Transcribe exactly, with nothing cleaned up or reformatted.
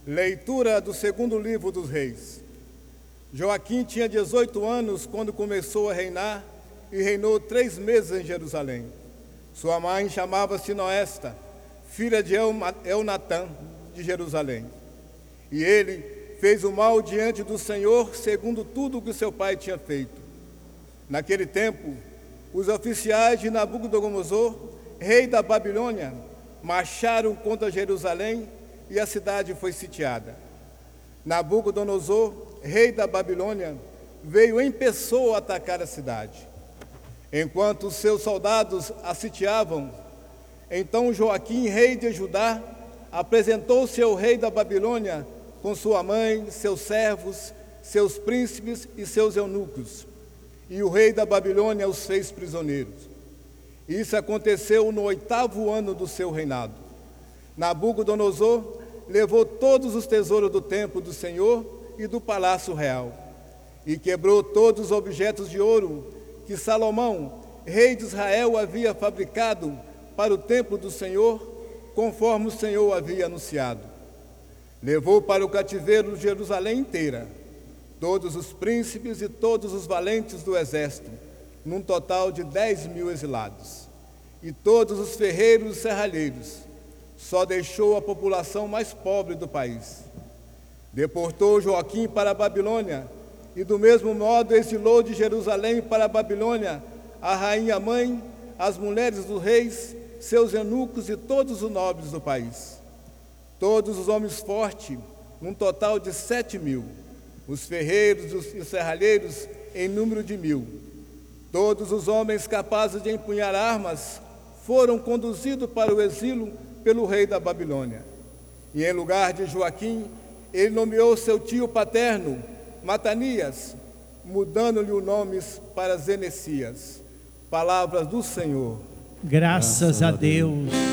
Leitura do segundo livro dos Reis. Joaquim tinha dezoito anos quando começou a reinar e reinou três meses em Jerusalém. Sua mãe chamava-se Noesta, filha de Elnatã, de Jerusalém. E ele fez o mal diante do Senhor, segundo tudo o que seu pai tinha feito. Naquele tempo, os oficiais de Nabucodonosor, rei da Babilônia, marcharam contra Jerusalém e a cidade foi sitiada. Nabucodonosor, rei da Babilônia, veio em pessoa atacar a cidade. Enquanto os seus soldados a sitiavam, então Joaquim, rei de Judá, apresentou-se ao rei da Babilônia com sua mãe, seus servos, seus príncipes e seus eunucos. E o rei da Babilônia os fez prisioneiros. Isso aconteceu no oitavo ano do seu reinado. Nabucodonosor levou todos os tesouros do templo do Senhor e do palácio real, e quebrou todos os objetos de ouro que Salomão, rei de Israel, havia fabricado para o templo do Senhor, conforme o Senhor havia anunciado. Levou para o cativeiro Jerusalém inteira, todos os príncipes e todos os valentes do exército, num total de dez mil exilados, e todos os ferreiros e serralheiros. Só deixou a população mais pobre do país. Deportou Joaquim para a Babilônia, e do mesmo modo exilou de Jerusalém para a Babilônia a rainha mãe, as mulheres dos reis, seus eunucos e todos os nobres do país. Todos os homens fortes, num total de sete mil, os ferreiros e os serralheiros em número de mil. Todos os homens capazes de empunhar armas foram conduzidos para o exílio pelo rei da Babilônia. E em lugar de Joaquim, ele nomeou seu tio paterno, Matanias, mudando-lhe o nome para Zenecias. Palavras do Senhor. Graças, Graças a Deus. Deus.